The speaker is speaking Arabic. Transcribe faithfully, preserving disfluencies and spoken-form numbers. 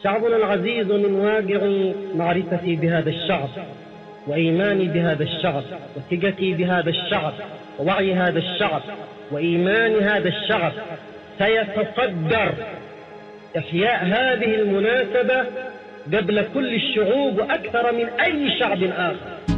شعبنا العزيز من واقع معرفتي بهذا الشعب وإيماني بهذا الشعب وثقتي بهذا الشعب ووعي هذا الشعب وإيمان هذا الشعب سيتصدر إحياء هذه المناسبة قبل كل الشعوب وأكثر من أي شعب آخر.